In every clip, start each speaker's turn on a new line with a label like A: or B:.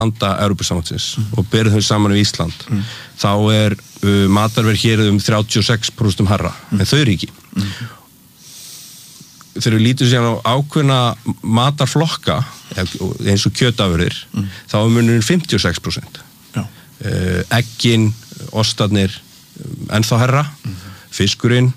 A: landa Evrópusambandsins og berið þau saman við Ísland þá matarverð hér 36% hærra en þau ríki þegar við lítum síðan á ákveðna matarflokka eins og kjötafurðir þá munurinn 56%. Eggin, ostarnir ennþá hærra, fiskurinn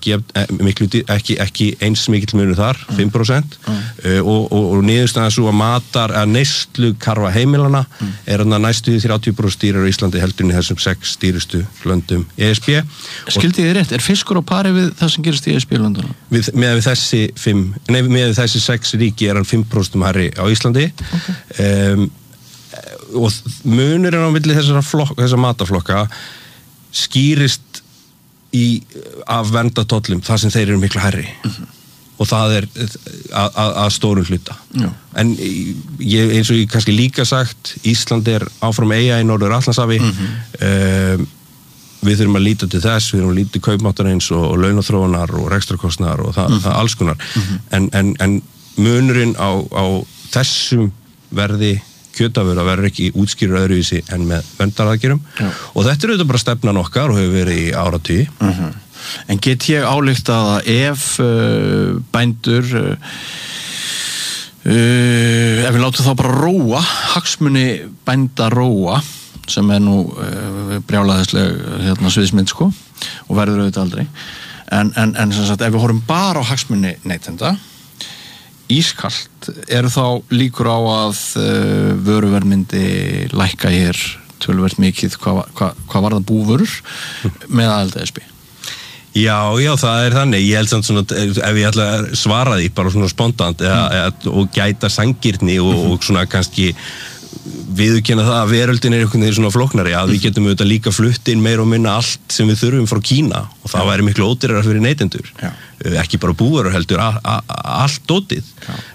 A: ekki eins mikill munur þar, 5% og niðurstaðan svo að neyslu karfa heimilana næstu 30% dýrar á Íslandi heldur í þessum 6 dýrustu löndum ESB.
B: Skildi þið rétt, fiskur á pari við það sem gerist í ESB-löndunum?
A: Með þessi 6 ríki hann 5% hærri á Íslandi og munurinn á milli þessar mataflokka skýrist af verndartollum þar sem þeir eru miklu hærri og það að stórum hluta en eins og ég kannski líka sagt Ísland áfram eyja í Norður Atlantshafi við þurfum að líta til þess við þurfum að líta til kaupmáttarins og launaþróunar og rekstrakostnaðar og það alls konar en munurinn á þessum verði kjötafurða verður ekki útskýrur öðruvísi en með verndaraðgerðum og þetta auðvitað bara stefnan okkar og hefur verið í áratugi.
B: En get ég ályktað að ef bændur ef við látum þá bara róa hagsmuni bænda róa sem nú brjálæðisleg sviðsmynd sko og verður auðvitað aldrei en sem sagt ef við horfum bara á hagsmuni neytenda ískalt þá líkur á að vöruverð myndi lækka hér töluvert mikið hvað var það búvörur með aðild að ESB?
A: Já, það þannig. Ég held samt svona, ef ég ætla að svara því bara svona spontant og gæta sanngirni og svona kannski viðurkenna það að veröldin einhvern veginn svona flóknari að við getum auðvitað líka flutt inn meira og minna allt sem við þurfum frá Kína og það væri miklu ódýrara fyrir neytendur ekki bara búvörur heldur allt dótið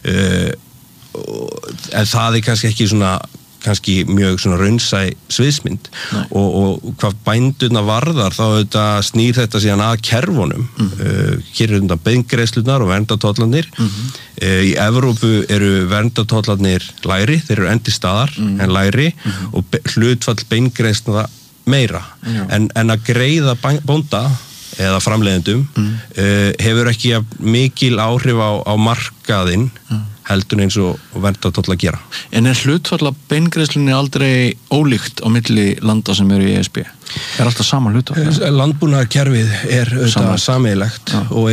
A: en það kannski ekki svona kannski mjög svona raunsæ sviðsmynd og hvað bændurna varðar þá snýr þetta síðan að kerfunum hér þetta beingreiðslurnar og verndartollarnir í Evrópu eru verndartollarnir lægri, þeir eru endi staðar en lægri og hlutfall beingreiðsluna meira en að greiða bónda eða framleiðendum hefur ekki mikil áhrif á markaðinn heldur eins og verndartolla gera.
B: En hlutfall af beingreiðslunni aldrei ólíkt á milli landa sem eru í ESB? Alltaf sama hlutfall?
A: Landbúnaðarkerfið sameiginlegt og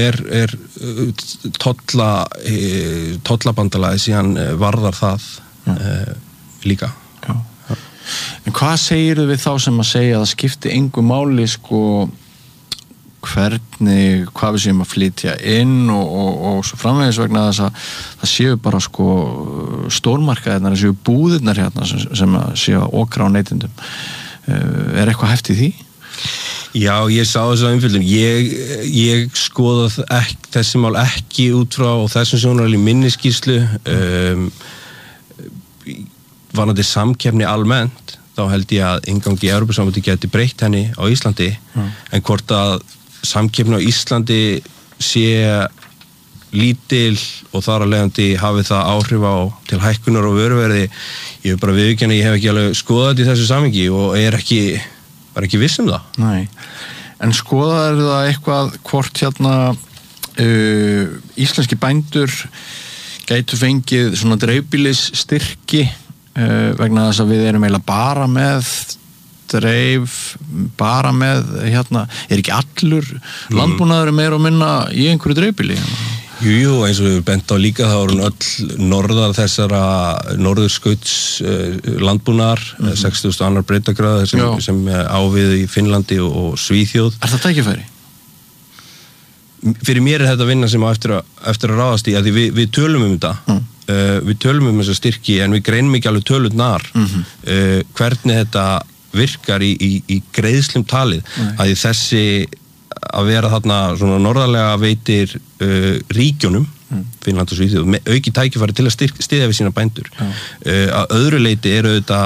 A: tollabandalagi síðan varðar það líka.
B: Já. En hvað segirðu við þá sem að segja að það skipti engu máli sko hvað við séum að flytja inn og svo framvegis vegna þess að það séu bara sko stórmarkaðirnar, það séu búðirnar hérna sem séu að okra á neytendum eitthvað hæft í því?
A: Já, ég sá þess að umfjöldun ég skoða þessi mál ekki út frá þessum sjónarhóli minni skýrslu varðandi samkeppni almennt þá held ég að inngangi í Evrópusambandið geti breytt henni á Íslandi en hvort að samkeppni á Íslandi sé lítil og þar að leiðandi hafi það áhrif til hækkunar og vöruverði ég hef bara viðurkennt að ég hef ekki alveg skoðað þetta í þessu samhengi og var ekki viss það.
B: Nei, en skoðaðu það eitthvað hvort íslenski bændur gætu fengið svona dreifbýlis styrki vegna þess að við erum eiginlega bara með ekki allur landbúnaður meira og minna í einhverju dreifbýli?
A: Jú, eins og við bent á líka þá eru öll norðar þessara norðurskauts landbúnaðar 60.000 breiddargráða sem ávið í Finnlandi og Svíþjóð.
B: Það tækifæri?
A: Fyrir mér þetta vinna sem á eftir að ráðast í að því við tölum þetta við tölum þessa styrki en við greinum ekki alveg tölurnar hvernig þetta virkar í greiðslum talið að þessi að vera þarna svona norðarlega veitir ríkjunum Finnland og Svíþjóð auki tækifæri til að styðja við sína bændur að öðru leyti eru þetta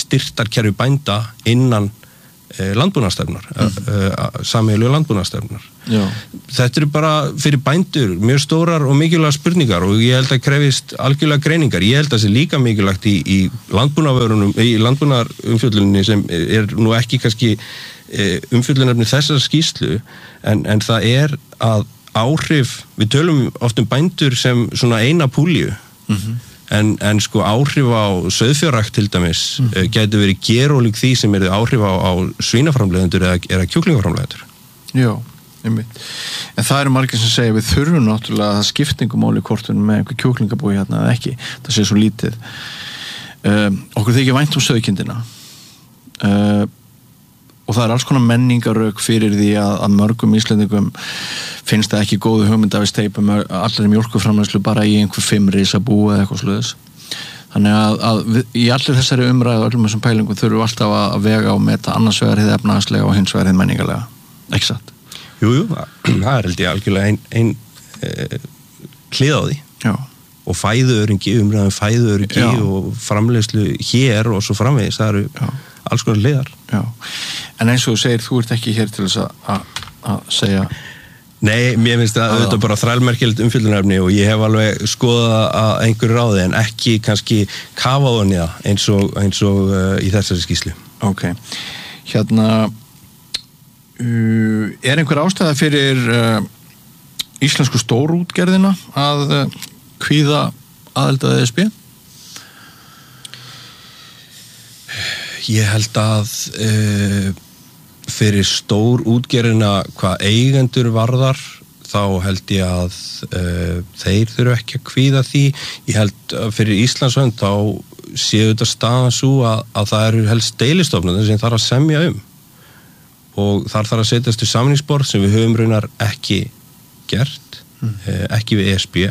A: styrktarkerfi bænda innan landbúnaðarstefnunar sameiginlegu landbúnaðarstefnunar Þetta eru bara fyrir bændur mjög stórar og mikilvægar spurningar og ég held að krefist algjörlega greiningar. Ég held að það sé líka mikilvægt í landbúnaðarvörunum, í landbúnaðarumfjölluninni sem nú ekki kannski umfjöllunarefni þessar skýrslu en það að áhrif, við tölum oft bændur sem svona eina púlju en sko áhrif á sauðfjárrækt til dæmis gæti verið gerólík því sem áhrif á svínaframleiðendur eða kjúklingaframleiðendur.
B: Já, einmitt. En það eru margir sem segja við þurfum náttúrulega að það skiptingumáli kortunum með einhver kjúklingabúi hérna eða ekki. Það sé svo lítið. Okkur þykir vænt sauðkindina. Og það alls konar menningarök fyrir því að mörgum Íslendingum finnst það ekki góðu hugmynd að við steipum allir mjólkurframleiðslu bara í einhver 5 risabú eða eitthvað svoleiðis. Þannig að í allir þessari umræðu og öllum þessum pælingum þurfum við alltaf að vega og meta annars vegar hið efnahagslega og hins vegar hið menningarlega. Ekki satt?
A: Jú, það held ég algjörlega ein hlið á því.
B: Já.
A: Og fæðuöryggi, umræðum fæðuöryggi og framleiðslu hér og svo framvegis, það eru alls konar hliðar.
B: Já. En eins og þú segir, þú ert ekki hér til þess að segja.
A: Nei, mér finnst það auðvitað bara þrælmerkilegt umfjöllunarefni og ég hef alveg skoðað að einhverju ráði en ekki kannski kafað honi það eins og í þessari skýrslu.
B: Ok. Hérna einhver ástæða fyrir íslensku stórútgerðina að kvíða aðild að ESB?
A: Ég held að fyrir stór útgerðina hvað eigendur varðar þá held ég að þeir þurfa ekki að kvíða því. Ég held að fyrir Íslandshönd þá séu þetta staðan svo að það eru helst deilistofnarnir sem þarf að semja og þar þarf að setjast til samningsborð sem við höfum raunar ekki gert, ekki við ESB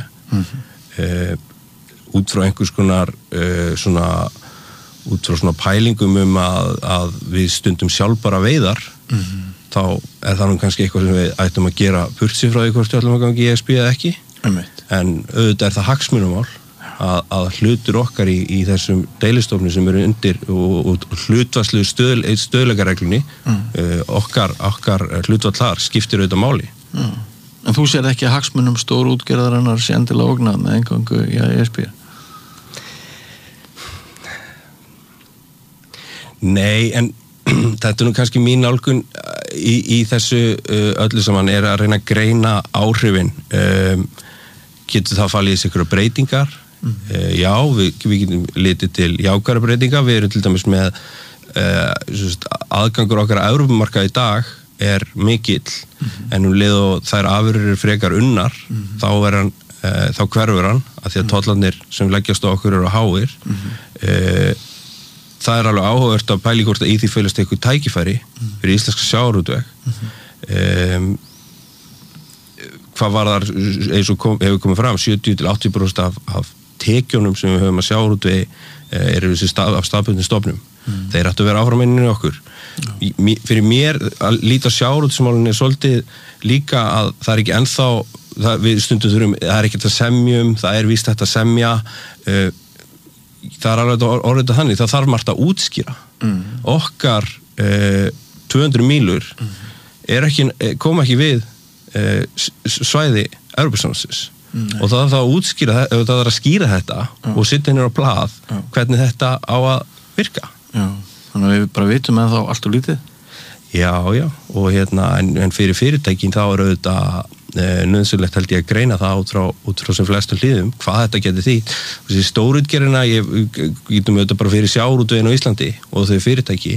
A: út frá einhvers konar út frá svona pælingum að við stundum sjálfbara veiðar þá það nú kannski eitthvað sem við ættum að gera burtsi frá því hvort við ætlum að gangi í ESB eða ekki en auðvitað það hagsmunumál að hlutur okkar í þessum deilistofni sem eru undir og hlutvarslu stöðleikareglunni okkar hlutvall þar skiptir auðvitað máli.
B: En þú sér ekki að hagsmunum stór útgerðarinnar sé endilega ógnað með eingangu í ESB?
A: Nei, en þetta nú kannski mín nálgun í þessu öllu saman að reyna að greina áhrifin. Getur það falið í sig einhverjar breytingar? Já, við getum litið til jákvæðra breytinga. Við erum til dæmis með aðgangur okkar að Evrópumarkaði í dag mikill en leið og þær afurðir eru frekar unnar þá hverfur hann af því að tollarnir sem leggjast á okkur eru háir. Það alveg áhugavert að pæla hvort að í því felast eitthvað tækifæri fyrir íslenska sjávarútveg. Hvað var þar eins og hefur komið fram 70-80% af tekjunum sem við höfum að sjávarútvegi eru af staðbundnum stofnum. Þeir ættu að vera áframinni okkur. Fyrir mér að líta sjávarútvegsmálin svolítið líka að það ekki ennþá við stundum þurfum, það ekkert að semjum, það víst þetta að semja það alveg orðið þannig, það þarf margt að útskýra. Okkar 200 mílur koma ekki við svæði Evrópusambandsins og það þarf að útskýra það þarf að skýra þetta og setja henni á blað hvernig þetta á að virka.
B: Já, þannig að við bara vitum að þá allt og lítið.
A: Já, og en fyrir fyrirtækin þá auðvitað nöðsynlegt held ég að greina það út frá sem flestum hliðum, hvað þetta getur því. Þessi stórútgerðina, ég getum auðvitað bara fyrir sjávarútveginn á Íslandi og þau fyrirtæki,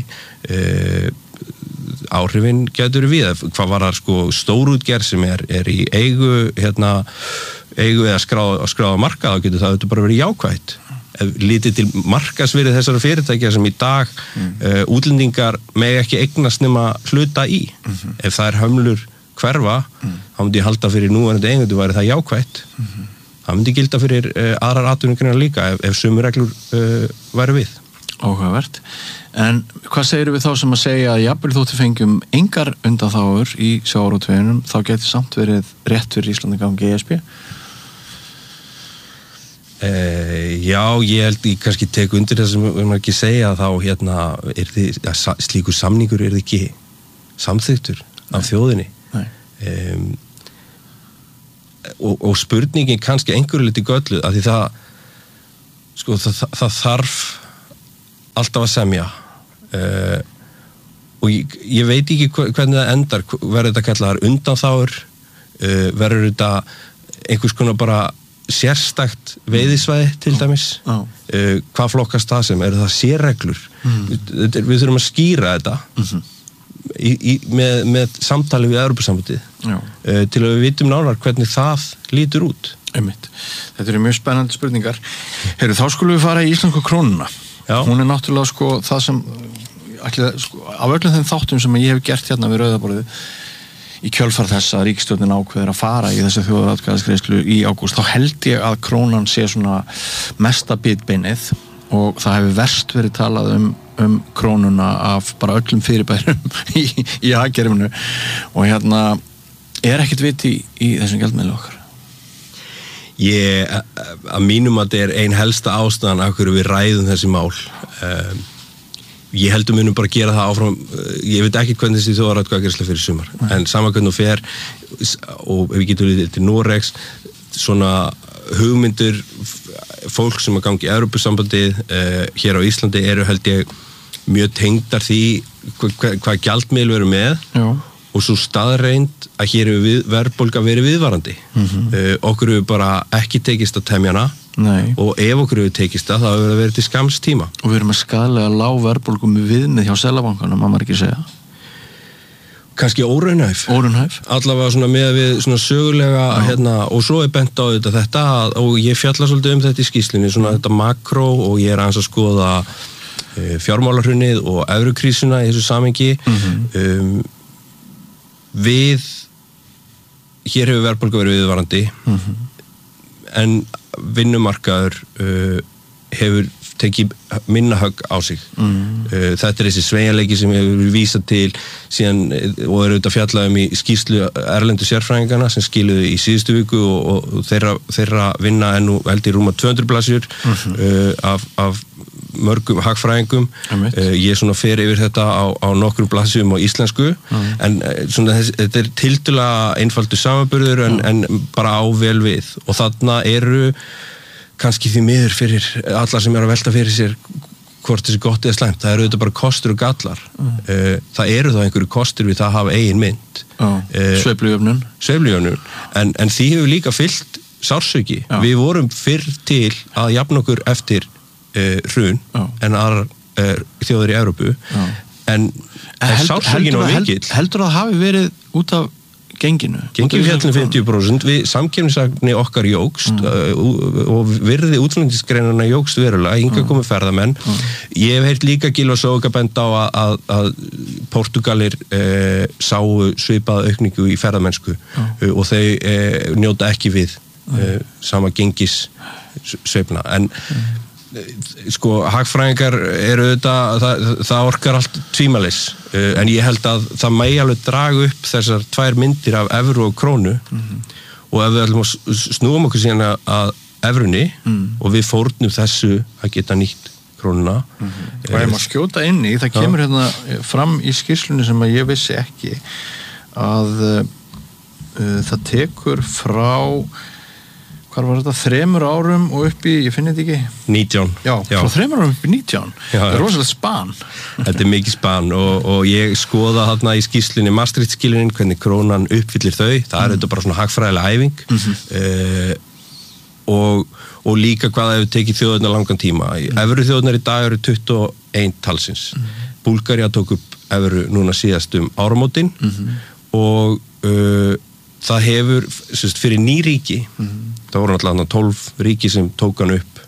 A: áhrifin getur við. Hvað var það stórútgerð sem í eigu eða skráða markað, þá getur það auðvitað bara verið jákvætt. Lítið til markaðsvirði þessara fyrirtækja sem í dag útlendingar mega ekki eignast nema hluta í. Ef það hömlur hverfa, þá myndi ég halda fyrir núverandi eigendur væri það jákvætt. Það myndi gilda fyrir aðrar atvinnugreinar líka ef sömu reglur væri við.
B: Áhugavert. En hvað segir við þá sem að segja að jafnvel þótt við fengjum engar undanþágur í sjávarútveginum, þá getur samt verið rétt fyrir Íslandi gangi í ESB?
A: Já, ég held ég kannski tek undir það sem við ekki segja þá slíkur samningur ekki samþykktur af þjóðinni. og spurningin kannski einhverju liti gölluð að því það þarf alltaf að semja og ég veit ekki hvernig það endar, verður þetta kallaðar undanþágur, verður þetta einhvers konar bara sérstakt veiðisvæði til dæmis, hvað flokkast það sem, eru það sérreglur, við þurfum að skýra þetta með samtali við Evrópusambandið til að við vitum nánar hvernig það lítur út.
B: Einmitt. Þetta eru mjög spennandi spurningar. Heyrðu, þá skulum við fara í íslensku krónuna. Hún náttúrulega sko það sem af öllum þeim þáttum sem ég hef gert hérna við Rauðaborðið í kjölfar þess að ríkisstjórnin ákveður að fara í þessu þjóðaratkvæðisgreiðslu í ágúst, þá held ég að krónan sé svona mesta bitbeinið og það hefur verst verið talað um krónuna af bara öllum fyrirbærum í hagkerfinu og hérna er ekkert vit í þessum gjaldmiðli okkar.
A: Að mínum að þetta er ein helsta ástæðan af hverju við ræðum þessi mál. Ég heldur munum bara gera það áfram, ég veit ekki hvernig þessi þjóðaratkvæðagreiðsla fyrir sumar, en saman hvernig hún fer og ef við getum litið til Noregs, svona hugmyndir fólk sem að gangi í Evrópusambandið hér á Íslandi eru held ég mjög tengdar því hvað gjaldmiðil við erum með. Já. Og svo staðreind að hér hefur verðbólga verið viðvarandi. Okkur hefur bara ekki tekist að temja hana. Nei. Og ef okkur hefur tekist það, þá hefur það verið til skamms tíma.
B: Og við erum með skaðlega lág verðbólgu með viðmið hjá Seðlabankanum, má maður ekki segja.
A: Kannski óraunhæf. Allavega svona með við svona sögulega og svo er bent á þetta og ég fjalla svolítið um þetta í skýrslunni, svona þetta makró og ég er aðeins að skoða fjármálahrunið og evrukrísuna í þessu samhengi. Hér hefur verðbólga verið viðvarandi en vinnumarkaður hefur tekið minna högg á sig. Þetta er þessi sveigjanleiki sem hefur vísað til síðan og eru auðvitað fjallað í skýrslu erlendu sérfræðinganna sem skiluðu í síðustu viku og þeirra vinna nú held í rúma 200 blaðsíður af mörgum hagfræðingum. Ég svona fer yfir þetta á nokkrum blaðsíðum á íslensku en svona þetta er tiltölulega einfaldur samanburður en bara á vel við og þarna eru kannski því miður fyrir alla sem eru að velta fyrir sér hvort þessi gott eða slæmt, það eru auðvitað bara kostur og gallar. Það eru þá einhverju kostur við það að hafa eigin mynd. Sveiflujöfnun. En því hefur líka fylgt sársauki. Við vorum fyrr til að jafna okkur eftir hrun en aðrar þjóðir í Evrópu. En sársaukin var mikill.
B: Heldur það hafi verið út af genginu?
A: Genginu fjallinu 50%, við samkeppnishæfni okkar jógst og virði útflutningsgreinanna jógst verulega, hingað komu ferðamenn. Ég hef heyrt líka Gylfa Zoëga benda á að Portúgalir sáu svipaða aukningu í ferðamennsku og þau njóta ekki við sama gengis sveiflna. En sko, hagfræðingar eru auðvitað, það orkar allt tvímælis, en ég held að það megi alveg draga upp þessar tvær myndir af evru og krónu og ef við ætlum að snúum okkur síðan að evrunni og við fórnum þessu að geta nýtt krónuna.
B: Og ef maður skjóta inn í, það kemur hérna fram í skýrslunni sem að ég vissi ekki að það tekur frá hvar var þetta, 3 árum og upp í, ég finn þetta ekki
A: 19.
B: Já, frá 3 árum upp í 19. Það er rosalega span.
A: Þetta er mikið span og ég skoða þarna í skýrslunni Maastricht-skilyrðin, hvernig krónan uppfyllir þau, það er þetta bara svona hagfræðilega æfing og líka hvað það hefur tekið þjóðirna langan tíma. Evru þjóðirnar í dag eru 21 talsins. Búlgaría tók upp evru núna síðast áramótin og það hefur, fyrir ný ríki, það voru náttúrulega 12 ríki sem tók hann upp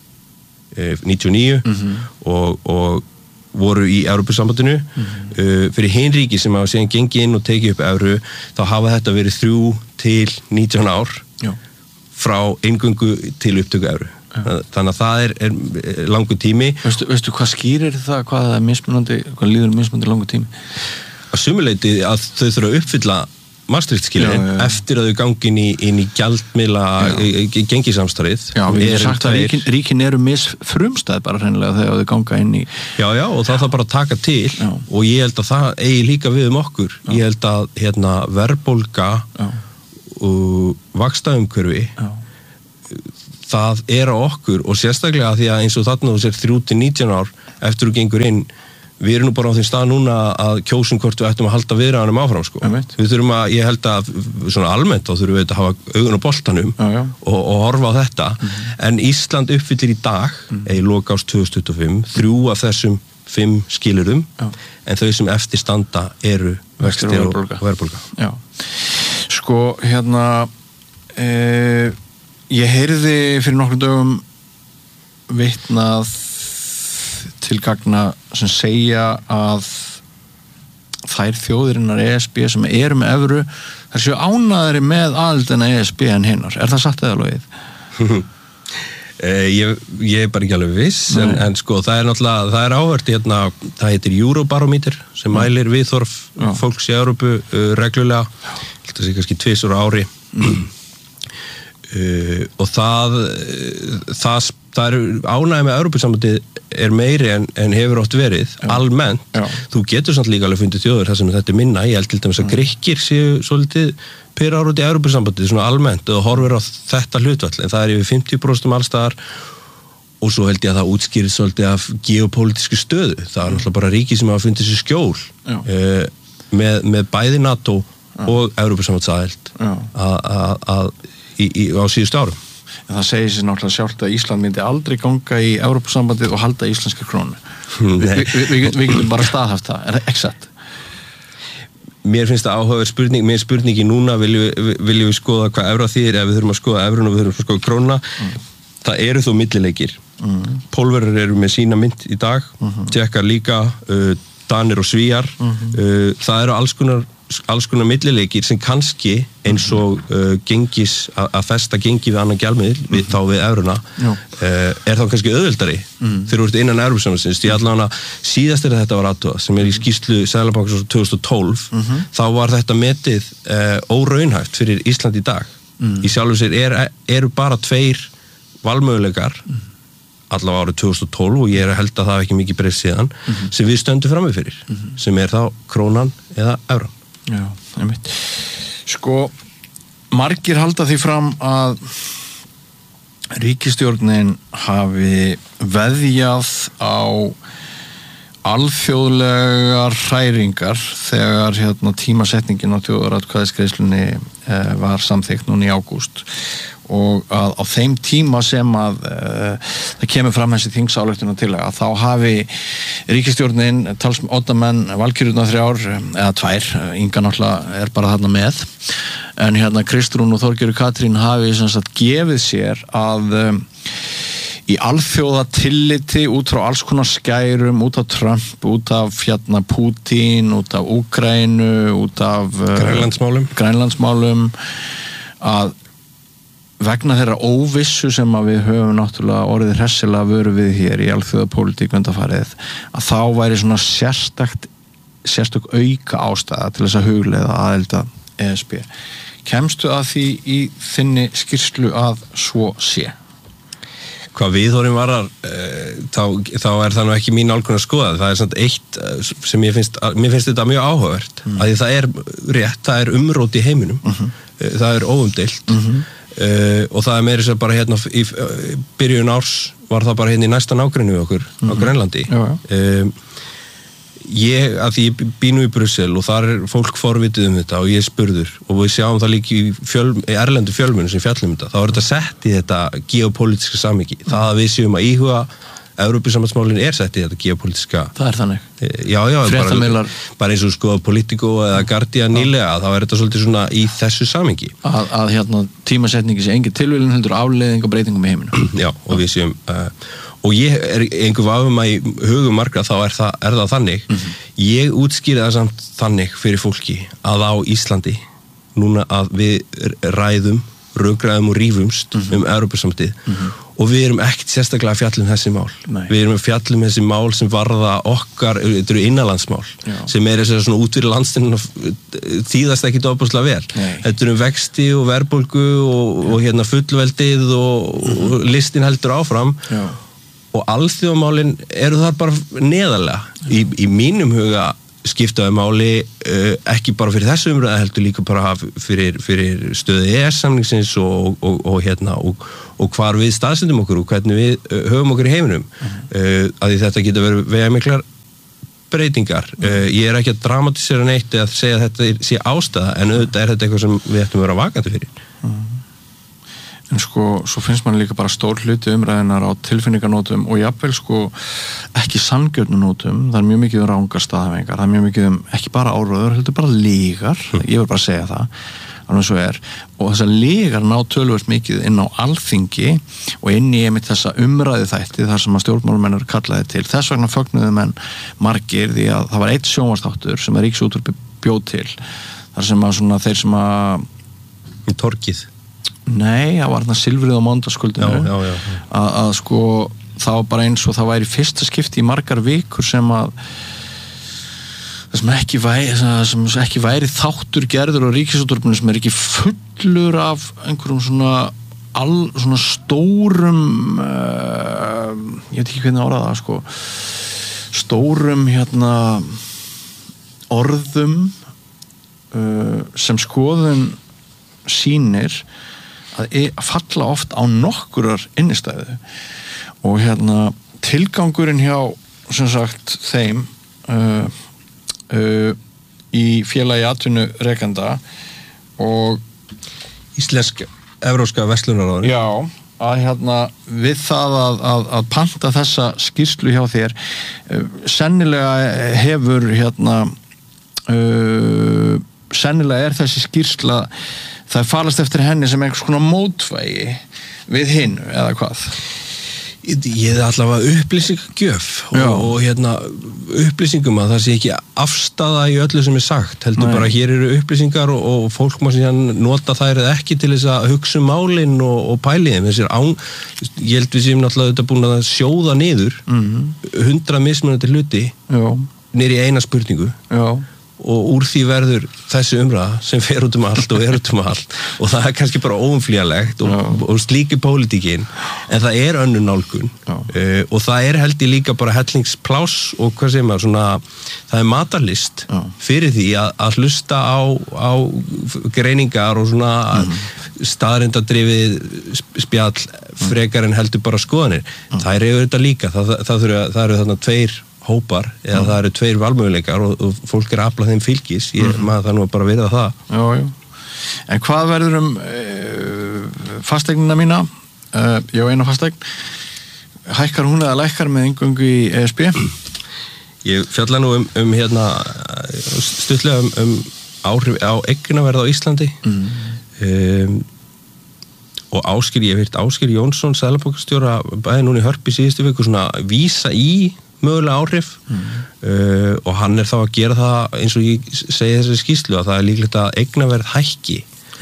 A: 99 og voru í Evrópusambandinu. Fyrir hin ríki sem hafa síðan gengið inn og tekið upp evru, þá hafa þetta verið 3 til 19 ár frá eingöngu til upptöku evru. Þannig að það er langur tími.
B: Veistu hvað skýrir það, hvað líður mismunandi langur tími?
A: Að sumu leyti að þau þurfa að uppfylla Maastricht-skilyrðin eftir að þau gangi inn í gjaldmiðla gengisamstarfið.
B: Já, við erum sagt að ríkin eru misfrumstæð bara hreinlega þegar þau ganga inn í.
A: Já, og það þarf bara að taka til og ég held að það eigi líka við okkur. Ég held að verðbólga og vaxtaumhverfi það á okkur og sérstaklega því að eins og þarna þú sér 3-19 ár eftir þú gengur inn við erum nú bara á því stað núna að kjósum hvort við ættum að halda viðræðunum áfram sko. Við þurfum ég held að svona almennt þá þurfum við að hafa augun á boltanum og horfa á þetta en Ísland uppfyllir í dag í lok árs 2025 3 af þessum 5 skilyrðum en þau sem eftir standa eru vextir og verðbólga.
B: Já. Sko ég heyrði fyrir nokkrum dögum vitnað til gagna sem segja að þær þjóðirinnar ESB sem eru með evru þær séu ánæðari með aðildina ESB en hinnar. Er það satt eða logið?
A: Ég bara ekki alveg viss en sko það náttúrulega það áhört það heitir Eurobarometer sem mælir viðhorf fólks í Evrópu reglulega það sé kannski 2 ára ári og það er ánægja með Evrópusambandið meiri en hefur oft verið almennt, þú getur samt líka alveg fundið þjóður þar sem þetta minna, ég held til dæmis að Grikkir séu svolítið per ára út í Evrópusambandið svona almennt og horfir á þetta hlutfall en það yfir 50% allstaðar og svo held ég að það útskýrist svolítið af geopolítisku stöðu, það náttúrulega bara ríki sem hafa fundið sér skjól með bæði NATO og Evrópusambandsaðild á síðustu árum.
B: En það segir sér náttúrulega sjálft að Ísland myndi aldrei ganga í Evrópusambandið og halda íslenska krónu. Við getum bara staðhaft það, er það exakt?
A: Mér finnst það áhugaverð spurning, mér spurningi núna viljum við skoða hvað evra þýðir ef við þurfum að skoða evruna og við þurfum að skoða krónuna. Það eru þó millileikir. Pólverjar eru með sína mynt í dag, Tékkar líka, Danir og Svíar. Það eru alls konar millileikir sem kannski eins og gengis að festa gengi við annan gjaldmiðil þá við evruna þá kannski auðveldari þegar þú ert innan Evrópusambandsins því allavega síðast þetta var aðtúa sem í skýrslu Seðlabankans 2012 þá var þetta metið óraunhæft fyrir Ísland í dag í sjálfu sér eru bara 2 valmöguleikar allavega árið 2012 og ég held að það ekki mikið breyst síðan sem við stöndum frammi fyrir sem þá krónan eða evran.
B: Já, einmitt. Sko, margir halda því fram að ríkisstjórnin hafi veðjað á alþjóðlegar hræringar þegar tímasetningin á þjóðaratkvæðisgreiðslunni var samþykkt núna í ágúst og að á þeim tíma sem að það kemur fram þessi þingsályktun þá hafi ríkisstjórnin oddamenn valkyrjurnar 3 eða 2, Inga náttúrulega bara þarna með en Kristrún og Þorgerður Katrín hafi sem sagt gefið sér að í alþjóða tilliti út frá alls konar skærum, út af Trump, út af Putin, út af Úkraínu, út af Grænlandsmálum að vegna þeirra óvissu sem að við höfum náttúrulega orðið hressilega vöru við hér í alþjóðapólitík undanfarið að þá væri svona sérstök auka ástæða til þess að hugleiða aðelda ESB. Kemstu að því í þinni skýrslu að svo sé?
A: Hvað viðhorfin varar þá það nú ekki mín nálgun að skoða það samt eitt sem mér finnst þetta mjög áhugavert að því það rétt, það umrót í heiminum það óumdeilt og það meira sér bara í byrjun árs var það bara í næsta nágrenni við okkur á Grænlandi að því ég bý nú í Brussel og þar fólk forvitið þetta og ég spurður og við sjáum það líka í erlendu fjölmiðlum sem fjallum þetta, þá þetta sett í þetta geopolítiska samhengi, það að við séum að íhuga Evrópusambandsmálin sett í þetta geopolítiska.
B: Það þannig.
A: Já, bara eins og skoða Politico eða Guardian nýlega, þá þetta svolítið svona í þessu samhengi.
B: Að tímasetningi sé engin tilviljun heldur afleiðing og breytingum í heiminum.
A: Já, og við séum og ég einhver vafum að í hugum margra þá það þannig. Ég útskýri það samt þannig fyrir fólki að á Íslandi núna að við ræðum, rökræðum og rífumst Evrópusambandið og við erum ekkert sérstaklega að fjalla þessi mál.
B: Nei.
A: Við erum að fjalla þessi mál sem varða okkar, þetta eru innanlandsmál sem þess að svona út fyrir landsteinuna þýðast ekki ofboðslega vel.
B: Nei.
A: Þetta eru vexti og verðbólgu og hérna fullveldið og listin heldur áfram og alþjóðamálin eru þar bara neðarlega í mínum huga skiptaði máli ekki bara fyrir þessu umræðu heldur líka bara fyrir stöðu EES-samningsins og hérna og hvar við staðsendum okkur og hvernig við höfum okkur í heiminum að því þetta getur verið vegamiklar breytingar. Ég er ekki að dramatisera neitt eða að segja að þetta sé ástæða en auðvitað þetta eitthvað sem við ættum að vera vakandi fyrir.
B: En sko, svo finnst mann líka bara stór hluti umræðinar á tilfinninganótum og jafnvel sko ekki sanngjörnunótum, það er mjög mikið rangar staðhæfingar, það er mjög mikið ekki bara áróður, heldur bara lygar, ég vil bara segja það, alveg svo og þessar lygar ná töluvert mikið inn á alþingi og inn í einmitt þessa umræðu þætti þar sem að stjórnmálamenn eru kallaði til, þess vegna fögnuðu menn margir því að það var eitt sjónvarpsþáttur sem að Ríkisútvarpið bjóð til, þar sem að svona þeir sem að
A: Torgið
B: Nei, það var þarna silfrið á mánudagskvöldinu að sko það var bara eins og það væri fyrsta skipti í margar vikur sem að það sem ekki væri þáttur gerður á Ríkisútvarpinu sem ekki fullur af einhverjum svona stórum ég veit ekki hvernig orða það sko stórum hérna orðum sem skoðun sýnir að falla oft á nokkurar innistæðu og hérna tilgangurinn hjá sem sagt þeim í félagi atvinnurekenda og
A: Evrópska verslunaráðin
B: að hérna við það að panta þessa skýrslu hjá þér sennilega hefur hérna sennilega er þessi skýrsla það falast eftir henni sem einhvers konar mótvægi við hinn eða hvað?
A: Ég er allavega upplýsingagjöf og hérna upplýsingum að það sé ekki afstaða í öllu sem er sagt heldur bara hér eru upplýsingar og fólk má síðan nota þær eða ekki til þess að hugsa málin og pæli þeim ég held við séum náttúrulega þetta búin að sjóða niður 100 mismunandi hluti niður í eina spurningu og úr því verður þessi umræða sem fer út allt og er út allt og það er kannski bara óumflýjanlegt og slíki pólitíkin en það er önnur nálgun og það er held ég líka bara hellingspláss og hvað segir maður svona það er matarlist fyrir því að hlusta á greiningar og svona staðrindadrifið spjall frekar en heldur bara skoðanir það eru þetta líka það eru þarna tveir hópar, eða það eru tveir valmöguleikar og fólk er að afla þeim fylgis maður það nú bara verið að það
B: En hvað verður fasteignina mína ég á eina fasteign hækkar hún eða lækkar með inngöngu í ESB?
A: Ég fjalla nú hérna stuttlega áhrif á eignaverð á Íslandi og ég hef heyrt Ásgeir Jónsson seðlabankastjóra bæði núna í Hörpu síðustu viku svona vísa í mögulega áhrif og hann er þá að gera það eins og ég segi þessari skýrslu að það er líklegt að eignaverð hækki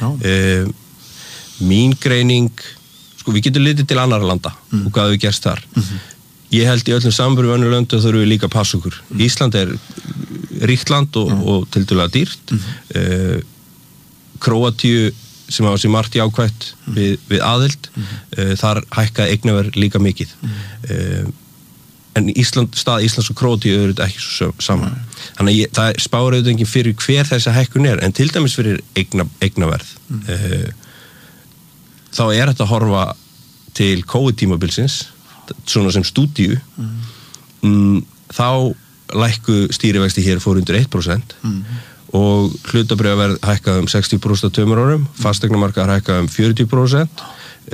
A: mín greining sko við getum litið til annarra landa og hvað við gerst þar ég held í öllum samanburði við önnur lönd þurfum við líka að passa okkur Ísland er ríkt land og tiltölulega dýrt Króatíu sem hafa sér margt jákvætt við aðild þar hækkaði eignaverð líka mikið en stað Íslands og Króatíu eru þetta ekki svo saman þannig að það spáir auðvitað enginn fyrir hver þessi hækkun er en til dæmis fyrir eignaverð þá er þetta að horfa til COVID-tímabilsins svona sem stúdíu þá lækku stýrivexti hér fór undir 1% og hlutabréfaverð hækkaði 60% á 2 árum fasteignamarkaðar hækkaði 40%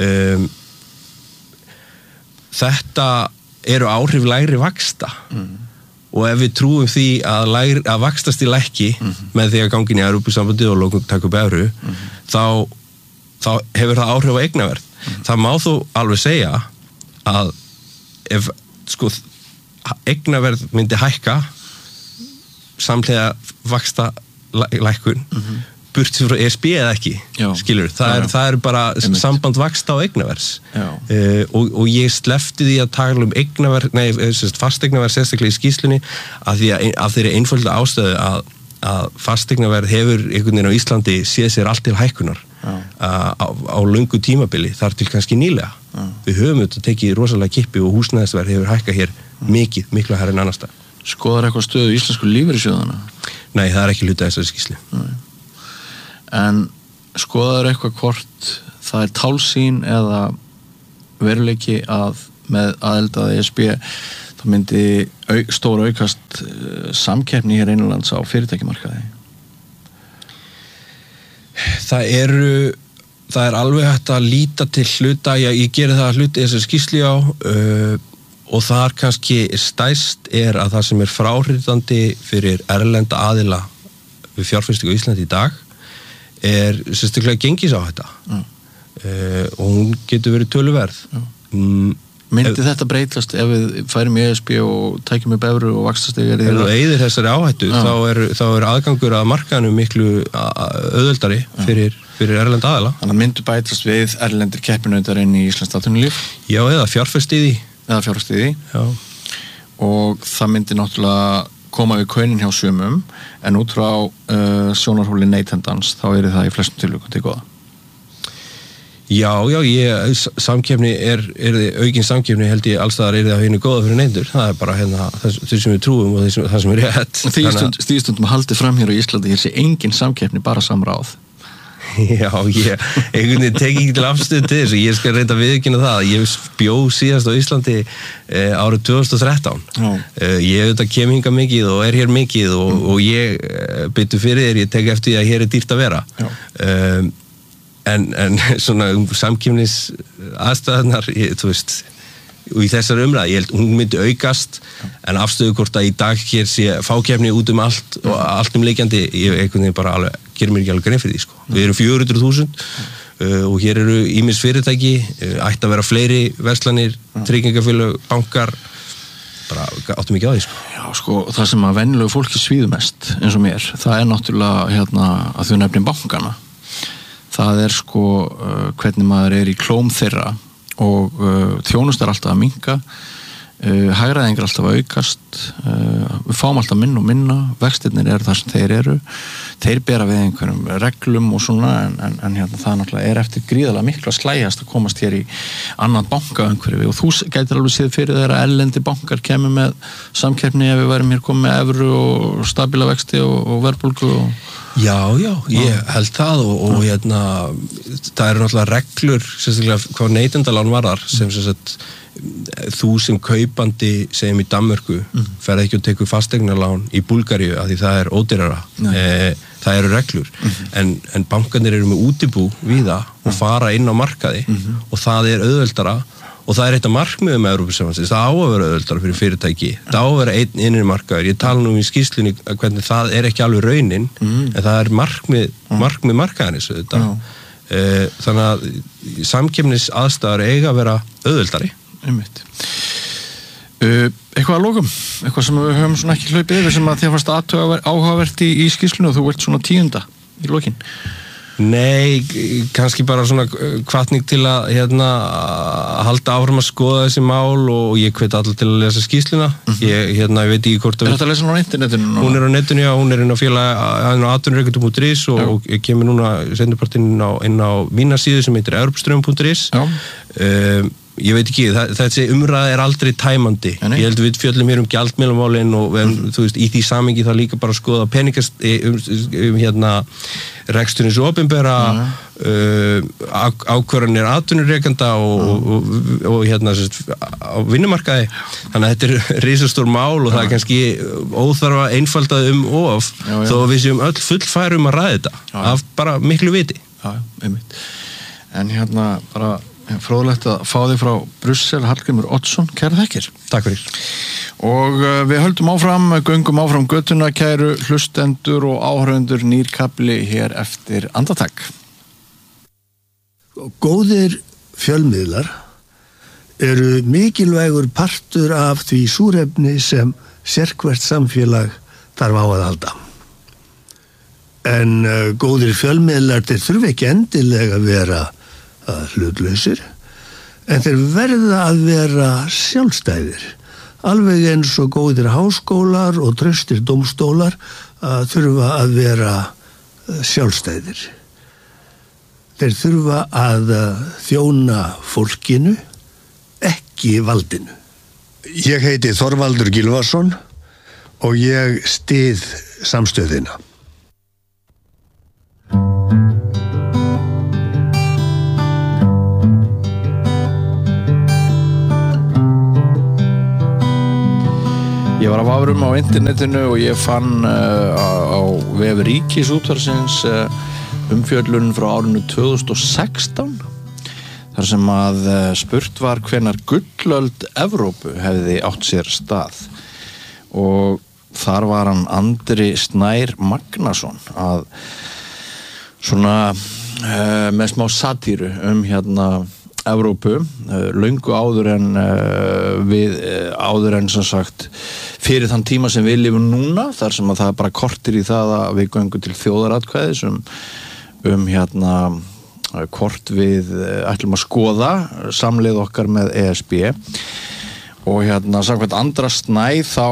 A: þetta eru áhrif lægri vaxta og ef við trúum því að vaxtast í lækki með því að gangin í Evrópusambandið og lokum taka upp evru þá hefur það áhrif á eignaverð það má þó alveg segja að ef sko eignaverð myndi hækka samhliða vaxta lækkun burt frá ESB eða ekki, skilur, það er bara samband vaxta og eignavers og ég sleppti því að tala fasteignaverð sérstaklega í skýrslunni af þeirri einföldu ástæðu að fasteignaverð hefur einhvern veginn á Íslandi séð sér allt til hækkunar á löngu tímabili þar til kannski nýlega. Við höfum þetta tekið rosalega kippi og húsnæðisverð hefur hækkað hér miklu hærra en annars staðar.
B: Skoðar eitthvað stöðu íslensku lífeyrissjóðanna?
A: Nei, það er ekki hluti af þessari skýrslu.
B: En skoðar eitthvað hvort það er tálsýn eða veruleiki að með aðild að ESB þá myndi stóra aukast samkeppni hér innanlands á fyrirtækjamarkaði?
A: Það er alveg hægt að líta til hluta, ég geri það hluti þessari skýrslu á og þar kannski stærst að það sem er fráhrindandi fyrir erlenda aðila við fjárfestingu í Íslandi í dag er sérstaklega gengisáhætta og hún getur verið töluverð.
B: Myndi þetta breytast ef við færum í ESB og tækjum upp evru og vaxtastigi?
A: Ef þú eyðir þessari áhættu þá er aðgangur að markaðinu miklu auðveldari fyrir erlenda aðila.
B: Þannig að myndi bætast við erlendir keppinautar inn í Íslands atvinnulíf?
A: Já, eða fjárfestiði.
B: Og það myndi náttúrulega koma við kaunin hjá sumum en út frá sjónarhóli neytendans þá er það í flestum tilvikum til góða.
A: Já, samkeppni aukin samkeppni held ég allstaðar það hinu góða fyrir neytendur. Það er bara þau sem við trúum og það sem er rétt.
B: Stíðstundum haldið fram hér á Íslandi hér sé engin samkeppni, bara samráð.
A: Já, einhvern veginn tek ekki til afstöðu til þessu, ég skal reynda að viðurkenna það. Ég bjó síðast á Íslandi árið 2013. Ég auðvitað kem hingað mikið og er hér mikið og ég byttu fyrir þér, ég tek eftir því að hér er dýrt að vera. En svona samkeppnis aðstæðunar, þú veist, og í þessari umræðu, ég held hún myndi aukast en afstöðu hvort að í dag hér sé fákeppni út allt og allt leikjandi, ég einhvern veginn bara gerir mér ekki alveg grein fyrir því, sko. Við erum 400.000 og hér eru ýmis fyrirtæki, ætti að vera fleiri verslanir, tryggingafélög, bankar, bara áttum ekki á því, sko.
B: Já, sko, það sem að venjulegu fólki svíður mest, eins og mér, það er náttúrulega að þau nefnir bankana. Það er sko hvernig maður er í klóm þeirra og þjónust er alltaf að minnka, hagræðingar alltaf að aukast, við fáum alltaf minna og minna, vextirnir eru þar sem þeir bera við einhverjum reglum og svona en það náttúrulega er eftir gríðarlega miklu að slægjast að komast hér í annan bankaumhverfi og þú gætir alveg séð fyrir þeirra erlendi bankar kemur með samkeppni ef við værum hér komið með evru og stabíla vexti og verðbólgu og
A: Já, ég held það og það eru náttúrulega reglur sérstaklega hvað neytendalán varðar sem þú sem kaupandi segjum í Danmörku ferð ekki að tekur fasteignalán í Búlgaríu af því það er ódýrara. Það eru reglur en bankarnir eru með útibú víða og fara inn á markaði og það er auðveldara og það er eitt af markmiðum með Evrópusambandsins, það á að vera auðveldara fyrir fyrirtæki, það á að vera einn innri markaður, ég tala nú í skýrslunni hvernig það er ekki alveg raunin, en það er markmið markaðarins auðvitað. Þannig að samkeppnis aðstæður eiga að vera auðveldari.
B: Einmitt. Eitthvað að lokum, eitthvað sem við höfum svona ekki hlaupið yfir sem að þér fannst áhugavert í skýrslunni og þú vilt svona 10. í lokin.
A: Nei, kannski bara svona hvatning til að halda áfram að skoða þessi mál og ég hvet allir til að lesa skýrsluna. Ég veit ekki hvort
B: að... Er þetta að lesa hún á internetinu?
A: Hún er á netinu, já, hún er inn á atvinnurekendur.is og ég kemur núna seinnipartinn inn á mína síðu sem heitir europströmm.is. Ég veit ekki, þessi umræða er aldrei tæmandi. Ég held við fjöllum hér gjaldmiðlamálin og þú veist, í því samhengi það líka bara að skoða peningast reksturins opinbera ákvarðanir atvinnurekenda og á vinnumarkaði. Þannig að þetta er risastór mál og það er kannski óþarfa einfaldað of þó að við séum öll fullfærum að ræða þetta af bara miklu viti.
B: Já, einmitt. En bara fróðlegt að fá þig frá Brussel, Hallgrímur Oddsson, kæra þakkir.
A: Takk fyrir.
B: Og við höldum áfram, göngum áfram göttuna, kæru hlustendur og áhörfundur, nýr kafli hér eftir andartak.
C: Góðir fjölmiðlar eru mikilvægur partur af því súrefni sem sérhvert samfélag þarf á að halda. En góðir fjölmiðlar, þeir þurfa ekki endilega að vera hlutlausir, en þeir verða að vera sjálfstæðir. Alveg eins og góðir háskólar og traustir dómstólar þurfa að vera sjálfstæðir. Þeir þurfa að þjóna fólkinu, ekki valdinu. Ég heiti Þorvaldur Gylfason og ég styð samstöðina.
B: Ég var að vafrum á internetinu og ég fann á vef Ríkisútvarpsins umfjöllun frá árinu 2016 þar sem að spurt var hvenær gullöld Evrópu hefði átt sér stað og þar var hann Andri Snær Magnason að svona með smá satíru Evrópu löngu áður en sem sagt fyrir þann tíma sem við lifum núna þar sem að það bara kortir í það að við göngum til þjóðaratkvæðis hvort við ætlum að skoða samleið okkar með ESB og samkvæmt Andra Snæ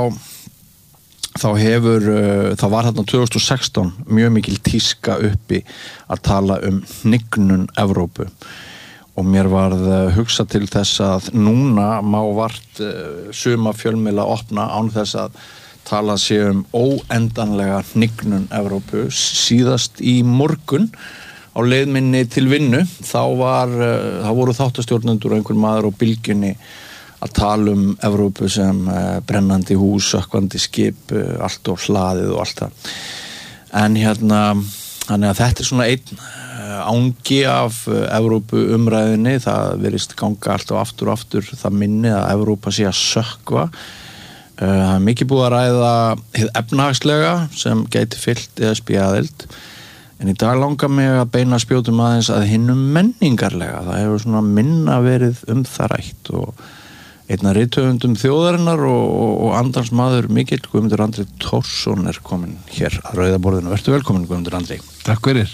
B: þá var 2016 mjög mikil tíska uppi að tala hnignun Evrópu og mér varð hugsað til þess að núna má vart suma fjölmiðla opna án þess að tala sé óendanlega hnignun Evrópu. Síðast í morgun á leið minni til vinnu þá voru þáttastjórnendur og einhver maður á bylgjunni að tala Evrópu sem brennandi hús, sökkvandi skip, allt og hlaðið og allt það. En þannig að þetta svona einn ángi af Evrópu umræðinni, það virðist ganga alltaf aftur og aftur það minni að Evrópa sé að sökkva. Það mikið búið að ræða hið efnahagslega sem gæti fyllt ESB-aðild en í dag langar mig að beina spjótum aðeins að hinum menningarlega. Það hefur svona minna verið það rætt og einn af rithöfundum þjóðarinnar og andans maður mikill Guðmundur Andri Thorsson komin hér að rauðaborðinu. Vertu velkomin Guðmundur Andri. Takk fyrir.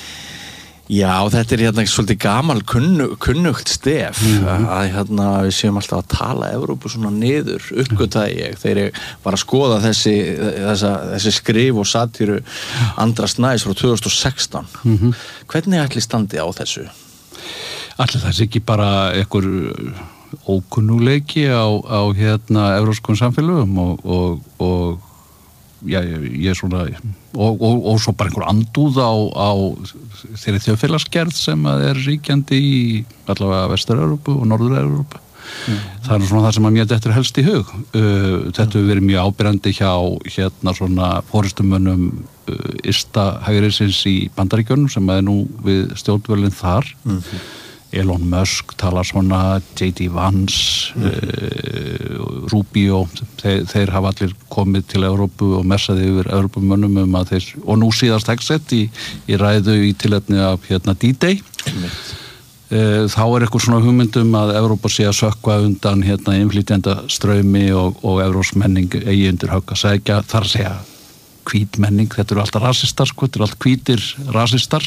B: Já, þetta svolítið gamal kunnugt stef að við séum alltaf að tala Evrópu svona niður, uppgötaði ég þegar ég var að skoða þessi skrif og satíru Andra Snæs frá 2016. Hvernig ætli standi á þessu?
D: Ætli þessi ekki bara einhver ókunnuleiki á evrópskum samfélögum og já, ég svona og svo bara einhver andúð á þeirri þjóðfélagsgerð sem að ríkjandi í allavega Vestur-Evrópu og Norður-Evrópu. Það svona það sem að mér dettur helst í hug. Þetta hefur verið mjög áberandi hjá svona forystumönnum ysta hægriðsins í Bandaríkjunum sem að nú við stjórnvölinn þar. Elon Musk talar svona, J.D. Vance, Rubio, þeir hafa allir komið til Evrópu og messaði yfir Evrópumönnum að þeir, og nú síðast Hexet í ræðu í tilefni af D-Day. Þá eitthvað svona hugmyndum að Evrópa sé að sökkva undan innflytjenda straumi og evrópsk menning eigi undir högg að segja, þar að segja hvít menning, þetta eru alltaf rasistar, þetta eru alltaf hvítir rasistar.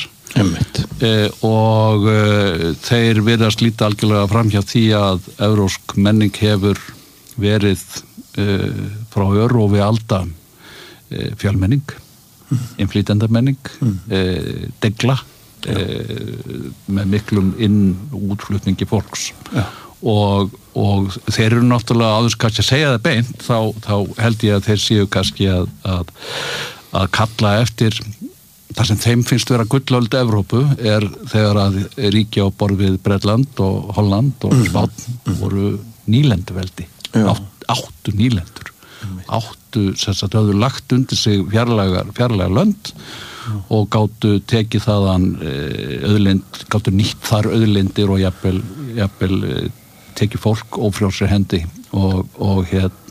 D: Og þeir virðast líta algjörlega fram hjá því að evrópsk menning hefur verið frá örófi alda fjölmenning, innflytjendamenning, degla með miklum útflutningi fólks. Og þeir eru náttúrulega áður kannski að segja það beint, þá held ég að þeir séu kannski að kalla eftir það sem þeim finnst vera gullöld Evrópu þegar að ríki á borð við Bretland og Holland og Spánn voru nýlenduveldi, áttu nýlendur, höfðu lagt undir sig fjarlæga lönd og gátu tekið þaðan gátu nýtt þar auðlindir og jafnvel tekið fólk ófrjálsri hendi og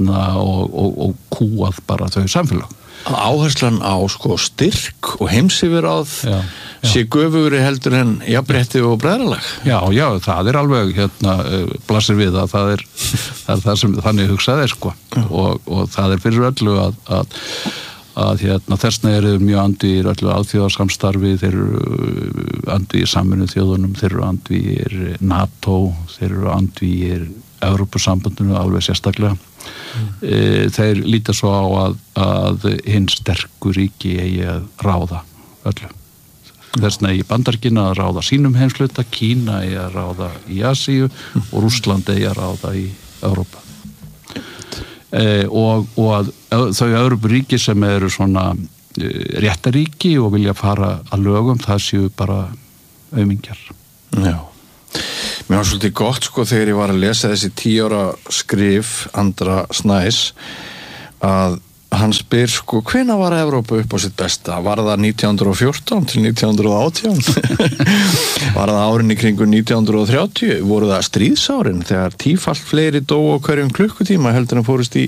D: kúað bara þau samfélag.
B: Áherslan á styrk og heimsyfirráð sé göfugri heldur en jafnrétti og bræðralag.
D: Já, það alveg blasir við að það er það sem þannig hugsaði og það fyrir öllu þessna eru mjög andvígir öllu alþjóðasamstarfi, þeir eru andvígir Sameinuðu þjóðunum, þeir eru andvígir NATO, þeir eru andvígir Evrópusambandinu alveg sérstaklega. Þeir líta svo á að hinn sterku ríki eigi að ráða öllu. Þessna eigi Bandaríkin að ráða sínum heimshluta, Kína eigi að ráða í Asíu og Rússland eigi að ráða í Evrópa. Og að þau Evrópuríki sem eru svona réttaríki og vilja fara að lögum, það séu bara aumingjar.
B: Já. Mér var svolítið gott sko þegar ég var að lesa þessi 10 ára skrif Andra Snæs að hann spyr sko hvenær var Evrópa upp á sitt besta? Var það 1914 til 1918? Var það árin í kringu 1930? Voru það stríðsárin þegar tífalt fleiri dóu á hverjum klukkutíma heldur en fórust í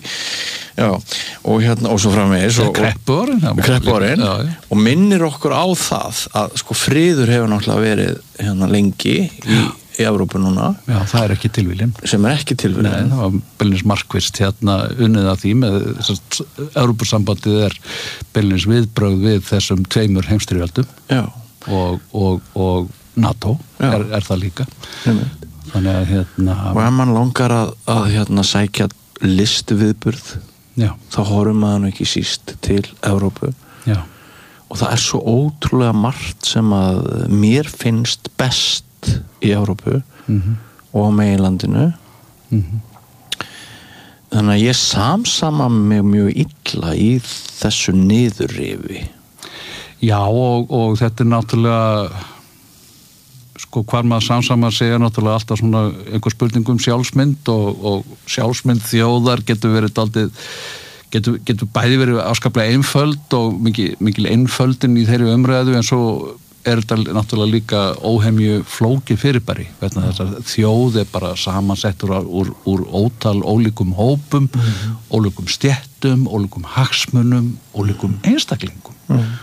B: og svo framvegis kreppuárin og minnir okkur á það að sko friður hefur náttúrulega verið lengi í Evrópu núna.
D: Já, það er ekki tilviljun.
B: Sem er ekki tilviljun.
D: Nei, það var beinlínis markvisst unnið að því með Evrópusambandið er beinlínis viðbrögð við þessum 2 heimsstyrjöldum. Já. Og NATO er það líka. Þannig að
B: og ef mann langar að sækja listuviðburð þá horfum maður ekki síst til Evrópu. Já. Og það er svo ótrúlega margt sem að mér finnst best í Evrópu og á meginlandinu. Þannig að ég samsama mig mjög illa í þessu niðurrifi.
D: Já, og þetta er náttúrulega sko hvar maður samsama segja náttúrulega alltaf svona einhver spurning sjálfsmynd og sjálfsmynd þjóðar getur verið dálítið getur bæði verið afskaplega einföld og mikil einföldin í þeirri umræðu en svo er þetta náttúrulega líka óhemju flókið fyrirbæri vegna þess að þjóð er bara samansettur úr ótal ólíkum hópum, ólíkum stéttum, ólíkum hagsmunum, ólíkum einstaklingum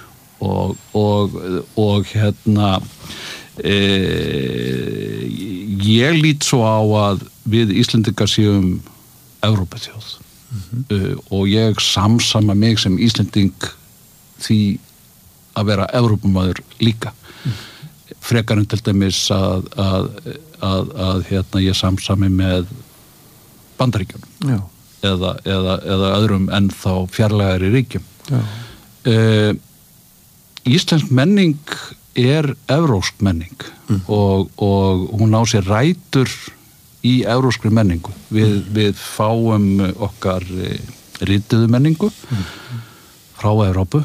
D: og ég lít svo á að við Íslendingar séum Evrópuþjóð og ég samsama mig sem Íslending því að vera Evrópumaður líka frekar en til dæmis að ég samsami með Bandaríkjunum eða öðrum en þá fjarlægari ríkjum. Íslensk menning er evrópsk menning og hún á sér rætur í evrópskri menningu. Við fáum okkar rituðu menningu frá Evrópu.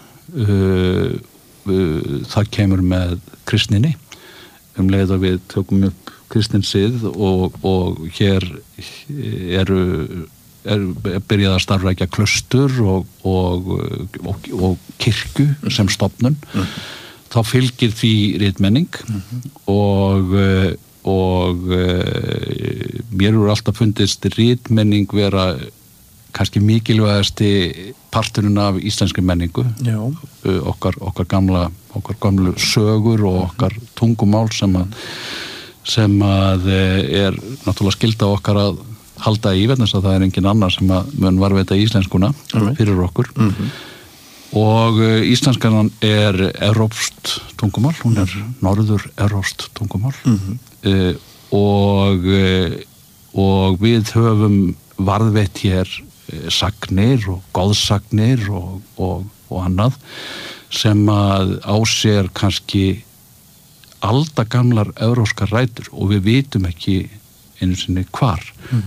D: Það kemur með kristninni leið að við tökum upp kristinsið og hér er byrjað að starfrækja klaustur og kirkju sem stofnun. Þá fylgir því ritmenning og mér hefur alltaf fundist ritmenning vera kannski mikilvægasti parturinn af íslenskri menningu. Okkar gamlu sögur og okkar tungumál sem að er náttúrulega skylda okkar að halda í vegna þess að það er engin annar sem að mun varðveita íslenskuna fyrir okkur. Og íslenskan er evrópskt tungumál, hún er norður evrópskt tungumál og við höfum varðveitt hér sagnir og goðsagnir og annað sem að á sér kannski aldagamlar evrópskar rætur og við vitum ekki einu sinni hvar.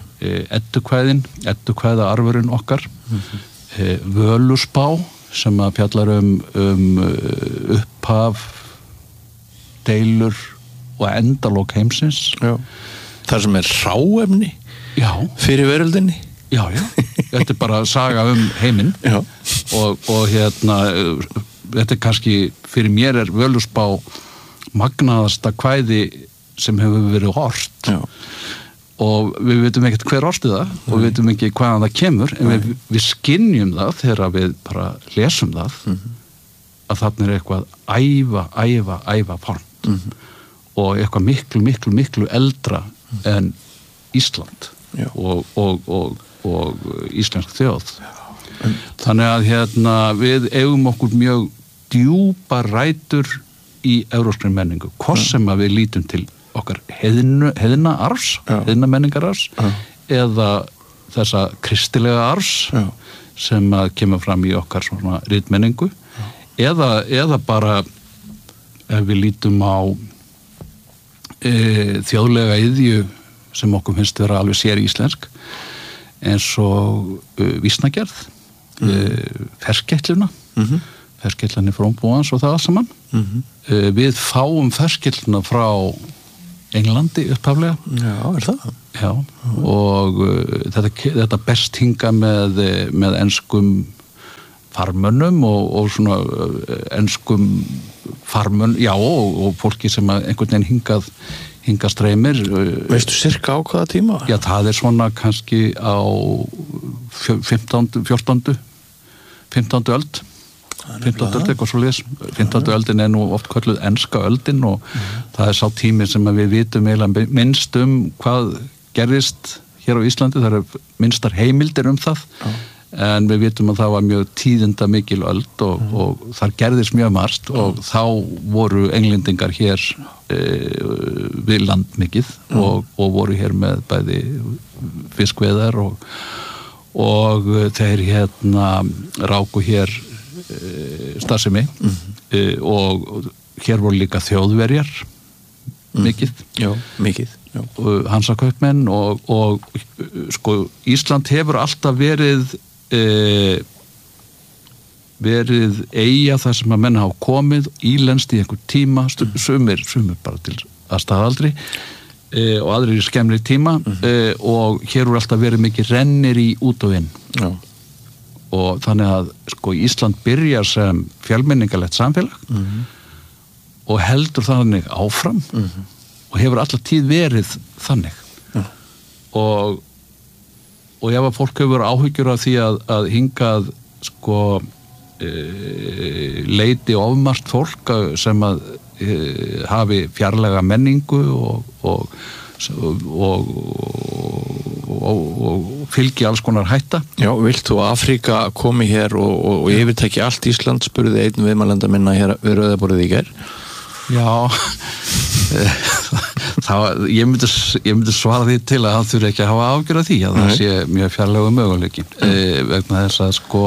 D: Eddukvæðaarfurinn okkar, Völuspá sem að fjallar upphaf, deilur og endalok heimsins.
B: Það sem er hráefni fyrir veröldinni.
D: Já, þetta er bara saga heiminn og þetta er kannski, fyrir mér er Völuspá magnaðasta kvæði sem hefur verið ort og við veitum ekkert hver orti það og við veitum ekki hvaðan það kemur en við skynjum það þegar við bara lesum það að þarna er eitthvað æva fornt og eitthvað miklu eldra en Ísland og íslensk þjóð. Þannig að við eigum okkur mjög djúpa rætur í evrópskri menningu, hvort sem að við lítum til okkar heiðna arfs, heiðna menningararfs eða þessa kristilega arfs sem að kemur fram í okkar svona ritmenningu eða bara ef við lítum á þjóðlega iðju sem okkur finnst vera alveg sér íslensk eins og vísnagerð, ferskeytluna ferskeytlunni frómbúans og það allt saman við fáum ferskeytluna frá Englandi upphaflega.
B: Já, það?
D: Já, og þetta best hinga með enskum farmönnum og svona enskum farmönn, já, og fólki sem einhvern veginn hingað streymir.
B: Veistu sirka á hvaða tíma?
D: Já, það svona kannski á 15. öld. 15. öld, eitthvað svo les. 15. öldin nú oft kölluð enska öldin og það sá tími sem við vitum eiginlega minnst hvað gerðist hér á Íslandi, það minnstar heimildir það, en við vitum að það var mjög tíðinda mikil öld og þar gerðist mjög margt og þá voru englendingar hér við land mikið og voru hér með bæði fiskveiðar og þeir ráku hér starfsemi og hér voru líka þjóðverjar mikið.
B: Já, mikið.
D: Hansakaupmenn og sko Ísland hefur alltaf verið eyja þar sem að menn hafa komið ílenst í einhver tíma, sumir bara til að staðaldri og aðrir í skemmri tíma og hér voru alltaf verið mikið rennir í út og inn. Já. Og þannig að sko Ísland byrjar sem fjölmenningarlegt samfélag og heldur þannig áfram og hefur alla tíð verið þannig og ef að fólk hefur áhyggjur af því að hingað sko leiti ofmargt fólk sem að hafi fjarlæga menningu og fylgi alls konar hætta.
B: Já, vilt þú að Afríka komi hér og yfirtæki allt Ísland, spurði einn viðmælanda minna hér við Rauðaborðið í gær?
D: Já, ég myndi svara því til að hann þurfi ekki að hafa ágjörð af því að það sé mjög fjarlægu möguleiki vegna þess að sko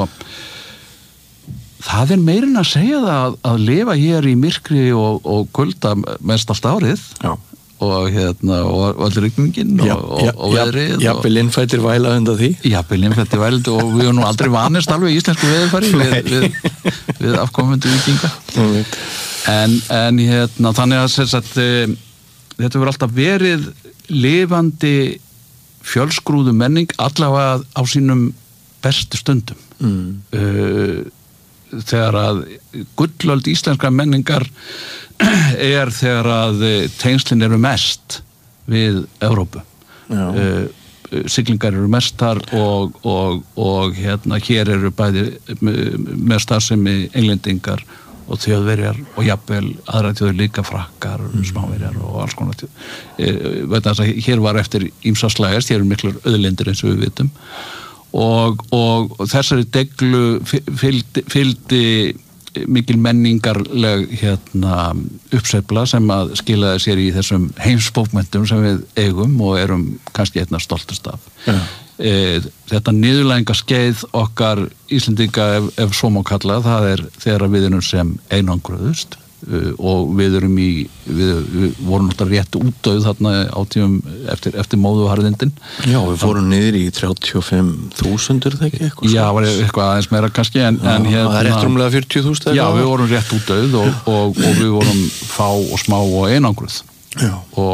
D: það meirinn að segja það að lifa hér í myrkri og kulda mest allt árið. Já. Og allir rigningin og veðrið.
B: Jafnvel innfættir væla undan því?
D: Jafnvel innfættir væla og við erum nú aldrei vanist alveg í íslensku veðurfari við afkomendu vikinga. En þannig að þetta hefur alltaf verið lifandi fjölskrúðu menning allavega á sínum bestu stundum. Þegar að gullöld íslenskra menningar þegar að tengslin eru mest við Evrópu. Siglingar eru mestar og hér eru bæði með starfsemi englendingar og þjóðverjar og jafnvel aðra þjóðir líka frakkar, smáverjar og alls konar þjóð. Hér var eftir ýmsa slægast, hér eru miklur auðlindir eins og við vitum og þessari deglu fylgdi mikil menningarleg uppsveifla sem að skilaði sér í þessum heimsbókmenntum sem við eigum og erum kannski einna stoltust af. Þetta niðurlægingaskeið okkar Íslendinga ef svo má kalla, það þegar við erum sem einangruðust og við vorum náttúrulega rétt útdauð þarna á tímum eftir móðuharðindin.
B: Já, við fórum niður í 35.000 þegar eitthvað.
D: Já, var eitthvað aðeins meira kannski en
B: það rétt rúmlega 40.000.
D: Já, við vorum rétt útdauð og við vorum fá og smá og einangruð. Já.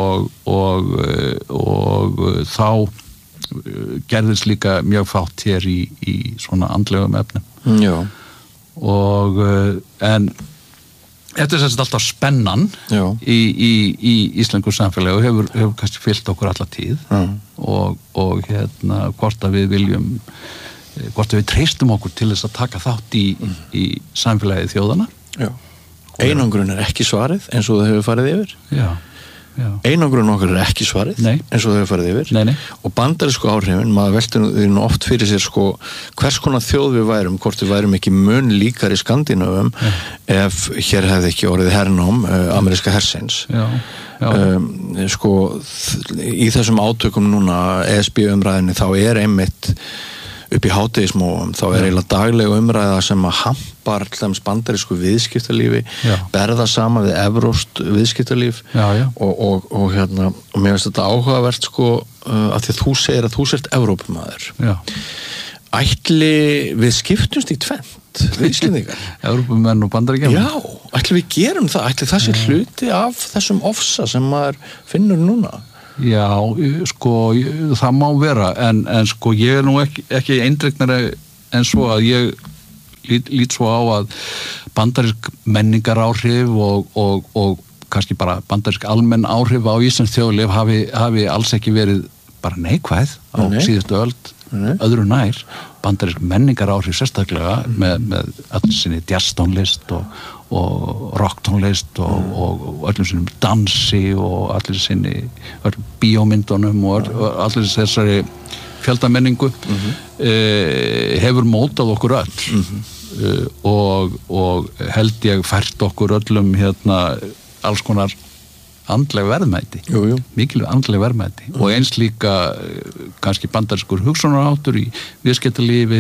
D: Og þá gerðist líka mjög fátt hér í svona andlegum efnum. Já. En þetta sérst alltaf spennan í íslensku samfélagi og hefur kannski fyllt okkur alla tíð og hvort að við viljum hvort að við treystum okkur til þess að taka þátt í samfélagi þjóðana.
B: Já. Einangrun ekki svarið eins og það hefur farið yfir.
D: Já.
B: Einangrun okkar ekki svarið eins og þau farið yfir og bandarísku áhrifin, maður veltir nú oft fyrir sér sko hvers konar þjóð við værum, hvort við værum ekki mun líkar í Skandinávum ef hér hefði ekki orðið hernám ameríska hersins sko í þessum átökum núna ESB umræðinni þá einmitt upp í hádegismóum, þá eiginlega daglega umræða sem að hampar alltaf bandarísku viðskiptalífi, berða sama við evrópskt viðskiptalíf og hérna, og mér finnst þetta áhugavert sko, að því að þú segir að þú sért Evrópumaður. Ætli við skiptumst í tvennt, við Íslendingar?
D: Evrópumenn og Bandaríkjamenn?
B: Já, ætli við gerum það, ætli það sé hluti af þessum ofsa sem maður finnur núna?
D: Já, sko, það má vera, en sko, ég nú ekki eindregnari en svo að ég lít svo á að bandarísk menningaráhrif og kannski bara bandarísk almenn áhrif á íslenskt þjóðlíf hafi alls ekki verið bara neikvæð á síðustu öld, öðru nær. Bandarísk menningaráhrif sérstaklega með allir sinni jazztónlist og rocktónlist og öllum sinnum dansi og allir sinni öllum bíómyndunum og allir þessari fjöldamenningu hefur mótað okkur öll og held ég fært okkur öllum hérna alls konar andleg verðmæti, mikilvæg andleg verðmæti og eins líka kannski bandarískur hugsunarháttur í viðskiptalífi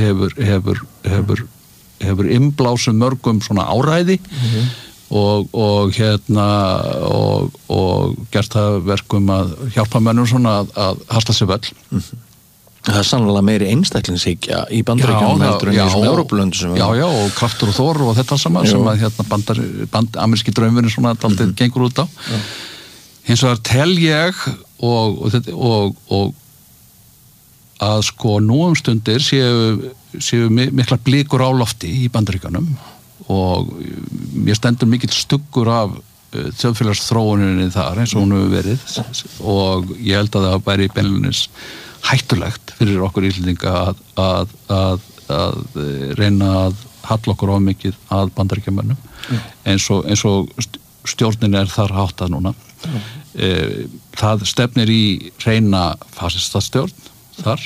D: hefur innblásið mörgum svona áræði og hérna og gert það verkum að hjálpa mönnum svona að hasla sér völl.
B: Það sannlega meiri einstaklingshyggja í Bandaríkjunum heldur en í þessum Evrópulöndum sem
D: Já, og kraftur og þor og þetta saman sem að hérna ameríski draumurinn svona daldið gengur út á. Hins vegar tel ég og að sko nú stundir séu mikla blikur á lofti í Bandaríkjunum og mér stendur mikill stuggur af þjóðfélagsþróuninni þar eins og hún hefur verið og ég held að það væri beinlínis hættulegt fyrir okkur Íslendinga að reyna að halla okkur of mikið að Bandaríkjamönnum eins og stjórnin þar háttað núna. Það stefnir í reyna fasistastjórn þar,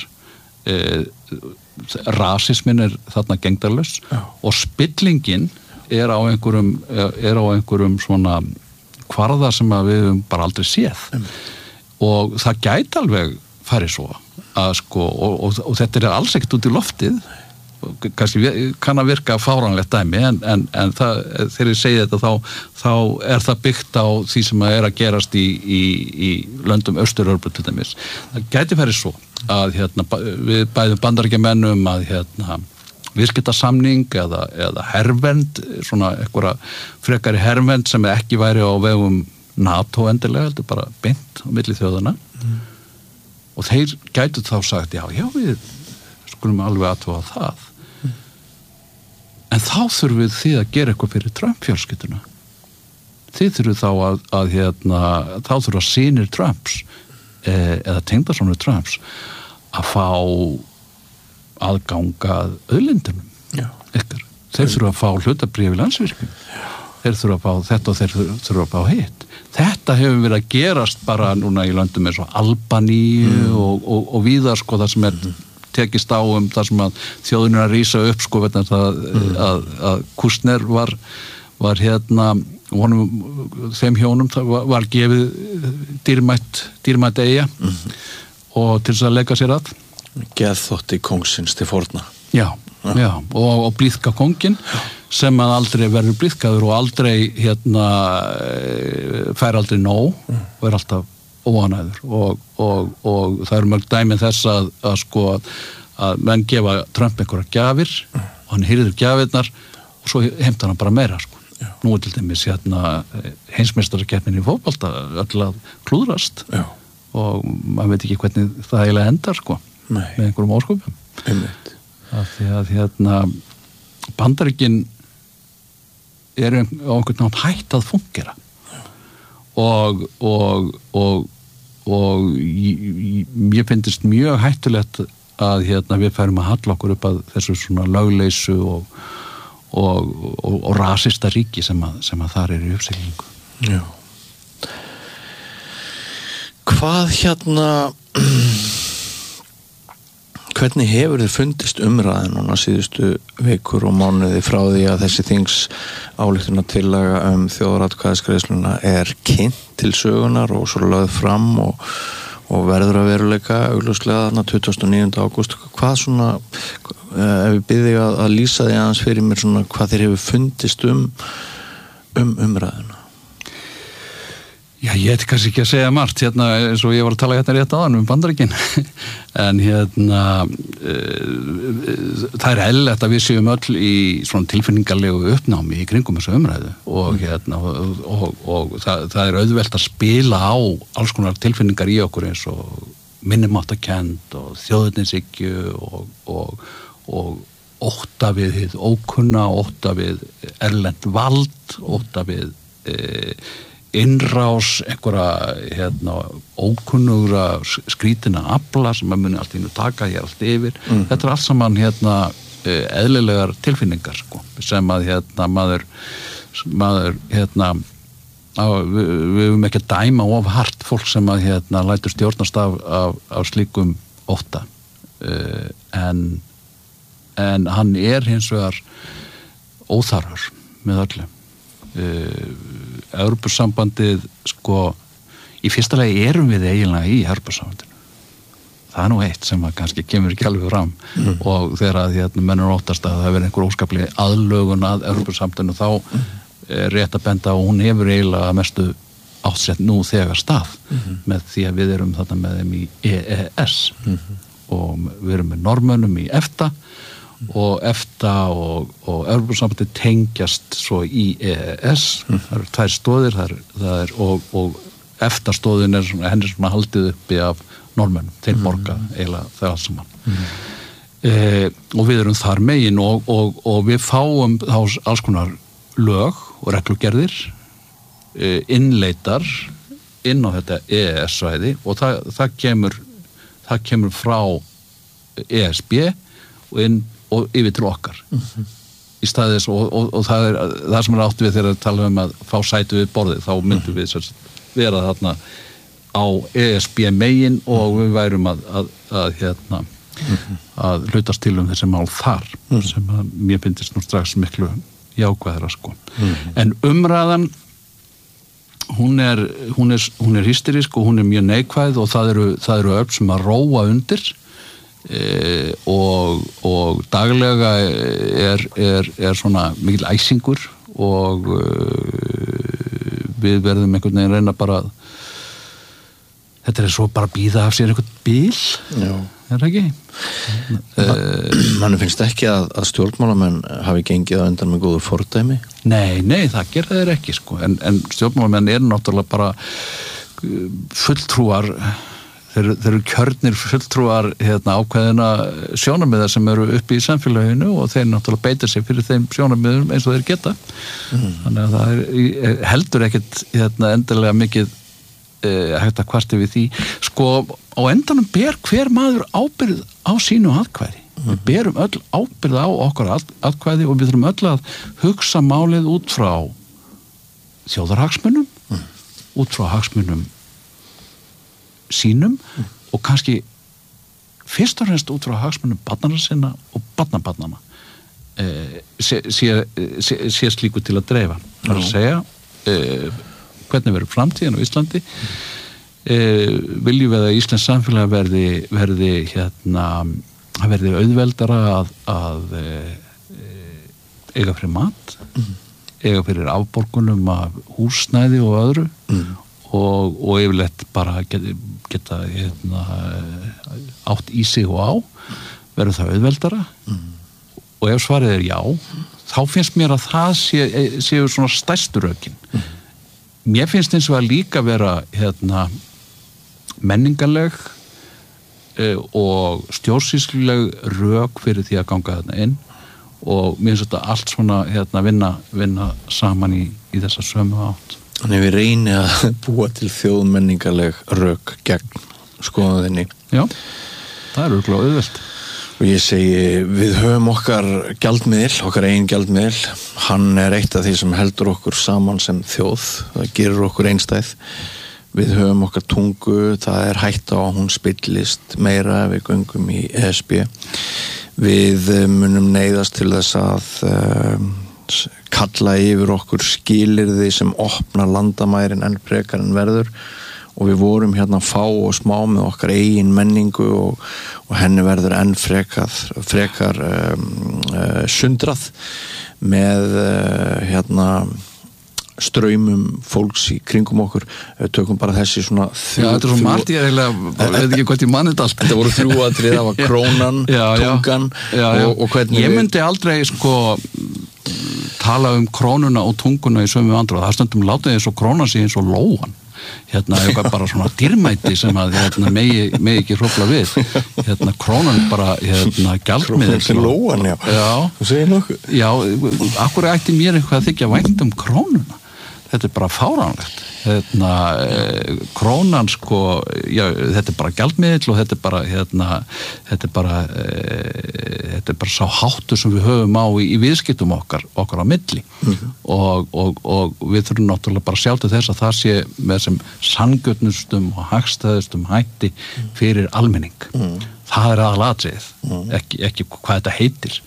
D: rasismin þarna gengdarlaus og spillingin á einhverjum svona kvarða sem að við höfum bara aldrei séð og það gæti alveg farið svo að sko og þetta alls ekkert út í loftið kannski kann að virka fáránlegt dæmi en það, þegar ég segi þetta þá það byggt á því sem að gerast í löndum Austur-Evrópu til dæmis. Það gæti farið svo að hérna, við bæðum Bandaríkjamennum að hérna viðskiptasamning eða hervernd, svona einhverja frekari hervernd sem ekki væri á vegum NATO endilega, þetta bara beint á milli þjóðana og þeir gætu þá sagt já við skulum alveg athuga það en þá þurfum þið að gera eitthvað fyrir Trump-fjölskylduna þið þurfum þá að hérna, þá þurfum synir Trumps eða tengdarsonur Trumps að fá aðgangað auðlindunum ykkar. Þeir þurfa að fá hlutabréf í Landsvirkjun þeir þurfa að fá þetta og þeir þurfa að fá hitt. Þetta hefur verið að gerast bara núna í löndum eins og Albaníu og víðar sko það sem tekist á það sem að þjóðin að rísa upp sko vegna að Kustner var hérna þeim hjónum var gefið dýrmætt eyja og til þess að leika sér að
B: geðþótti kóngsins til forna
D: og blíðka kóngin sem að aldrei verður blíðkaður og aldrei hérna fær aldrei nóg og alltaf óanæður og það eru mörg dæmi þess að sko að menn gefa Trump einhverja gjafir og hann hýrður gjafirnar og svo heimtar hann bara meira sko. Nú til dæmis hérna heimsmeistarakeppnin í fótbolta öll að klúðrast og maður veit ekki hvernig það eiginlega endar sko með einhverjum ósköpum af því að hérna Bandaríkin á einhvern nátt hætt að fungera og ég finnst mjög hættulegt að hérna við færum að halla okkur upp að þessu svona lögleysu og rasista ríki sem að þar í uppsiglingu.
B: Hvað hvernig hefur þið fundist umræðin núna síðustu vikur og mánuði frá því að þessi þings ályktunartillaga þjóðaratkvæðisgreiðsluna kynnt til sögunar og svo lögð fram og verður að veruleika augljóslega þarna 29. ágúst. Hvað svona, ef við byrðum að lýsa því aðeins fyrir mér svona hvað þér hefur fundist umræðina?
D: Já, ég ætti kannski ekki að segja margt eins og ég var að tala rétt áðan Bandaríkin en það eðlilegt að við séum öll í svona tilfinningarlegu uppnámi í kringum þessu umræðu og það auðvelt að spila á alls konar tilfinningar í okkur eins og minnimáttakennd og þjóðernishyggju og ótta við hið ókunna, ótta við erlent vald, ótta við innrás einhverja ókunnugra skrítina afla sem muni allt í einu taka hér allt yfir. Þetta allt saman eðlilegar tilfinningar sem að maður við höfum ekki að dæma of hart fólk sem að lætur stjórnast af slíkum ótta en hann hins vegar óþarfur með öllu. Evrópusambandið í fyrsta lagi erum við eiginlega í Evrópusambandinu. Það nú eitt sem að kannski kemur ekki alveg fram og þegar að mennur óttast að það verið einhver óskaplega aðlögun að Evrópusambandinu þá rétt að benda og hún hefur eiginlega mestu áttsett nú þegar stað með því að við erum þarna með þeim í EES og við erum með Norðmönnum í EFTA og EFTA og Evrópusambandið tengjast svo í EES. Það eru tvær stóðir það og EFTA stóðin henni svona haldið uppi af Norðmönnum, þeir borga eiginlega það allt saman og við erum þar megin og við fáum þá alls konar lög og reglugerðir innleitar inn á þetta EES-svæði og það kemur frá ESB og yfir til okkar í staðis og það sem átt við þegar tala að fá sæti við borðið þá myndum við vera þarna á ESB megin og við værum að hlutast til þessi mál þar sem að mér finnst nú strax miklu jákvæðara en umræðan hún er hysterísk og hún er mjög neikvæð og það eru öll sem að róa undir og daglega er svona mikil æsingur og við verðum einhvern veginn reyna bara þetta svo bara að bíða af sér einhvern bíl það ekki?
B: Mann finnst ekki að stjórnmálamenn hafi gengið á undan með góðu fordæmi?
D: Nei, það gera þeir ekki en stjórnmálamenn náttúrulega bara fulltrúar þeir eru kjörnir fulltrúar ákveðina sjónarmiðar sem eru uppi í samfélaginu og þeir náttúrulega beita sig fyrir þeim sjónarmiðum eins og þeir geta þannig að það heldur ekkert endilega mikið hægt að kvarta við því á endanum ber hver maður ábyrgð á sínu atkvæði við berum öll ábyrgð á okkar atkvæði og við þurfum öll að hugsa málið út frá þjóðarhagsmunum út frá hagsmunum sínum og kannski fyrst og fremst út frá hagsmunum barnanna sinna og barnabarnanna sé slíku til að dreifa það að segja hvernig verður framtíðin á Íslandi viljum við að Íslands samfélag verði auðveldara að eiga fyrir mat eiga fyrir afborgunum af húsnæði og öðru og yfirleitt bara geta átt í sig og á verður það auðveldara og ef svarið já þá finnst mér að það séu svona stærstu rökin mér finnst eins og að líka vera menningarleg og stjórnsýsluleg rök fyrir því að ganga þarna inn og mér finnst þetta allt svona vinna saman í þessa sömu átt.
B: Þannig við reyni að búa til þjóðmenningarleg rök gegn skoðuðinni.
D: Já, það er örugglega auðvelt.
B: Og ég segi, við höfum okkar eigin gjaldmiðil, hann eitt af því sem heldur okkur saman sem þjóð, það gerir okkur einstæð. við höfum okkar tungu, það hætta á að hún spillist meira ef við göngum í ESB. Við munum neyðast til þess að kalla yfir okkur skilyrði sem opna landamærin enn frekar en verður, og við vorum hérna fá og smá með okkar eigin menningu og henni verður enn frekar sundrað með hérna straumum fólks í kringum okkur. Tökum bara þessi svona
D: þetta er svo margt ég veit ekki hvað ég mann þetta allt.
B: Þetta voru 3 atriði, það var krónan, tungan og hvernig
D: ég myndi aldrei tala krónuna og tunguna í sömu andrúð. Það stundum látið eins og krónan sé eins og lóan. Eitthvað bara svona dýrmæti sem að megi ekki hrófla við. Krónan bara gjaldmiðill.
B: Lóan, já. Þú segir nokkuð.
D: Já, akkur ætti mér eitthvað að þykja vænt krónuna. Þetta er bara fáránlegt. Krónan þetta er bara gjaldmiðill og þetta er bara sá háttur sem við höfum á í viðskiptum okkar á milli. Og við þurfum náttúrulega bara að sjá til þess að það sé með sem sanngjörnustum og hagstæðustum hætti fyrir almenning. Það aðalatriðið, ekki hvað þetta heitir.